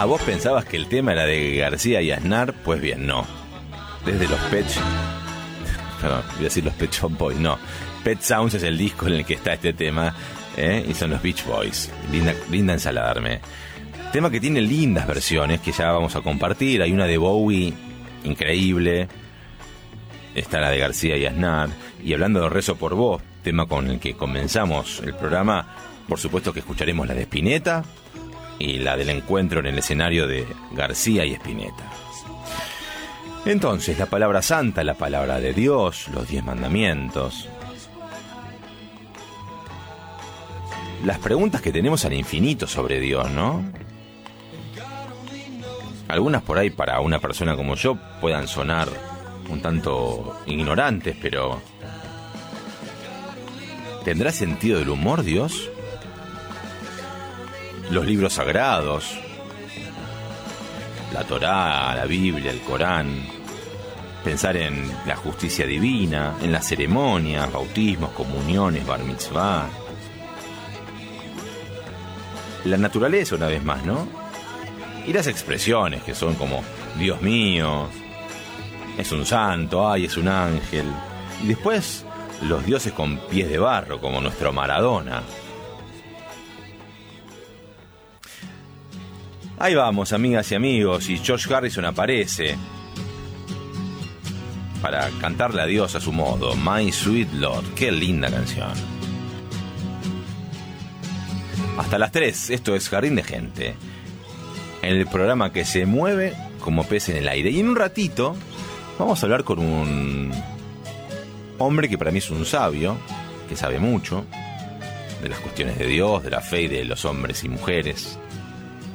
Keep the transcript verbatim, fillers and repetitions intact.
Ah, vos pensabas que el tema era de García y Aznar. Pues bien, no. Desde los Pet... Perdón, voy a decir los Pet Shop Boys. No, Pet Sounds es el disco en el que está este tema, ¿eh? Y son los Beach Boys. Linda, linda ensalarme. Tema que tiene lindas versiones que ya vamos a compartir. Hay una de Bowie increíble. Está la de García y Aznar. Y hablando de Rezo por Vos, tema con el que comenzamos el programa, por supuesto que escucharemos la de Spinetta y la del encuentro en el escenario de García y Spinetta. Entonces, la palabra santa, la palabra de Dios, los diez mandamientos. Las preguntas que tenemos al infinito sobre Dios, ¿no? Algunas por ahí para una persona como yo puedan sonar un tanto ignorantes, pero ¿tendrá sentido del humor Dios? Los libros sagrados, la Torá, la Biblia, el Corán, pensar en la justicia divina, en las ceremonias, bautismos, comuniones, bar mitzvah, la naturaleza una vez más, ¿no? Y las expresiones que son como Dios mío, es un santo, ay, es un ángel. Y después los dioses con pies de barro, como nuestro Maradona. Ahí vamos, amigas y amigos, y George Harrison aparece para cantarle a Dios a su modo. My Sweet Lord, qué linda canción. Hasta las tres, esto es Jardín de Gente, el programa que se mueve como pez en el aire. Y en un ratito vamos a hablar con un hombre que para mí es un sabio, que sabe mucho de las cuestiones de Dios, de la fe y de los hombres y mujeres.